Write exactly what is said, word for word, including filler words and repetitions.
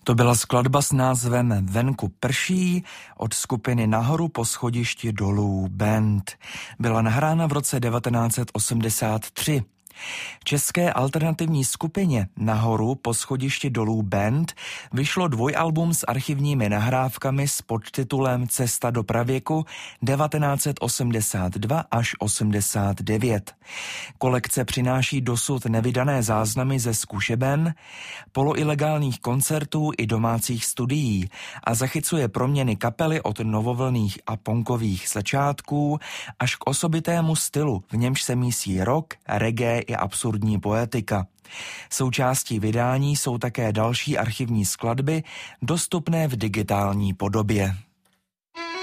To byla skladba s názvem Venku prší od skupiny Nahoru po schodišti dolů Band. Byla nahrána v roce devatenáct set osmdesát tři. České alternativní skupině Nahoru po schodišti dolů Band vyšlo dvojalbum s archivními nahrávkami s podtitulem Cesta do pravěku devatenáct set osmdesát dva až osmdesát devět. Kolekce přináší dosud nevydané záznamy ze zkušeben, poloilegálních koncertů i domácích studií a zachycuje proměny kapely od novovlnných a punkových začátků až k osobitému stylu, v němž se mísí rock, reggae i absurdní poetika. Součástí vydání jsou také další archivní skladby, dostupné v digitální podobě.